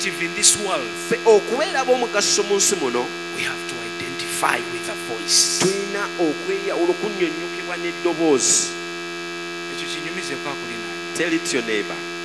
in this world, okubeera ab'omugaso mu nsi muno we have to identify with a voice. tulina okunyonnyokebwa n'eddoboozi. Ekyo kinyumizeko akulina. Tell it to your neighbor.